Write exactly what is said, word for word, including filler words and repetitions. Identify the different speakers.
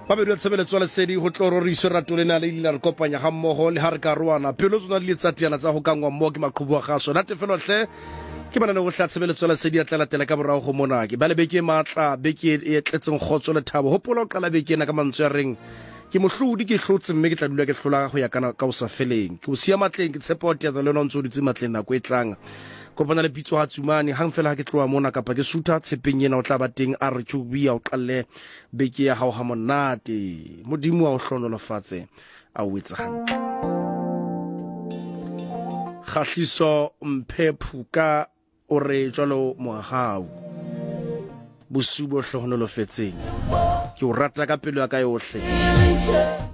Speaker 1: ba be di tshebeletso le sedi ho tloro re iswe rato lena le ile re kopanya ga mmogo le ha re ka roana pelo tsona le tsatiana tsa go kangwa mmo ke maqhubu a gaso na tefelo hle ke bana go hla tshebeletso le sedi ya tlalatela ka borao go mona ke ba le beke matla beke e tletseng khotso le thabo hopola o qala beke na ka mantswe ya reng ke mohlodi ke hlotse mme ke tla dula ke hlola go ya kana ka o sa feleng ke o sia matleng ke tshepo ya le no ntso ditse matleng na go etlang kopana le pitso ha tsumane hang fela ha ke tloa mona kapa ke sutha tshepeng yena o tla ba teng a re tshubia o qalle beke ya hao ha monate modimo wa o hlonolofatse a o etsa hantle khahliso mphephuka o re jwalo mohau bosubo hlohonolofetseng ke o rata ka pelo ya ka yohle